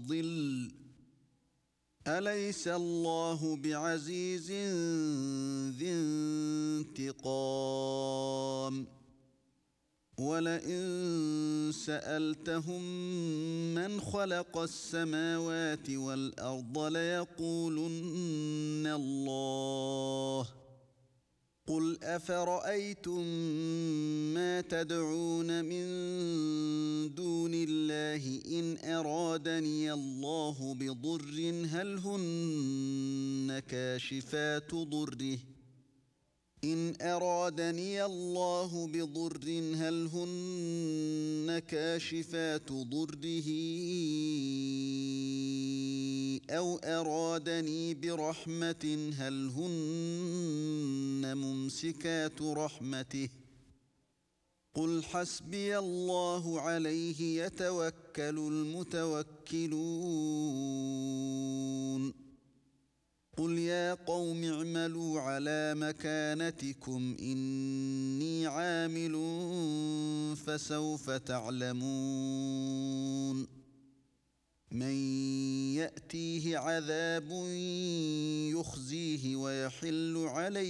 مضل أليس الله بعزيز ذي انتقام ولئن سألتهم من خلق السماوات والأرض ليقولن الله قل أفرأيتم ما تدعون من دون الله إن أرادني الله بضر هل هن كاشفات ضره أو أرادني برحمة هل هن ممسكات رحمته قل حسبي الله عليه يتوكل المتوكلون قل يا قوم اعملوا على مكانتكم إني عامل فسوف تعلمون من يأتيه عذاب يخزيه ويحل عليه